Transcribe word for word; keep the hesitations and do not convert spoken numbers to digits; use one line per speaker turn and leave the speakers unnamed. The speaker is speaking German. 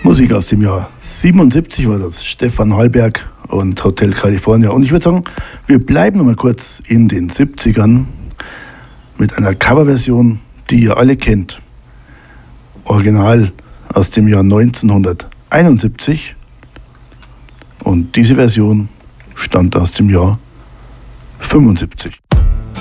Musik aus dem Jahr siebenundsiebzig war das, Stefan Hallberg und Hotel California. Und ich würde sagen, wir bleiben noch mal kurz in den siebzigern mit einer Coverversion, die ihr alle kennt. Original aus dem Jahr neunzehnhunderteinundsiebzig. Und diese Version stammt aus dem Jahr fünfundsiebzig.